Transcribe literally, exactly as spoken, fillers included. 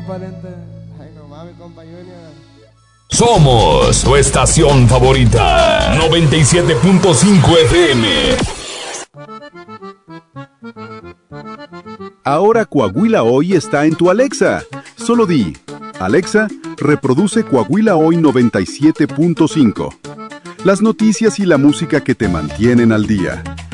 pariente. Ay, no mames, compa Junior. Somos su estación favorita, noventa y siete punto cinco F M. Ahora Coahuila Hoy está en tu Alexa. Solo di, Alexa, reproduce Coahuila Hoy noventa y siete punto cinco. Las noticias y la música que te mantienen al día.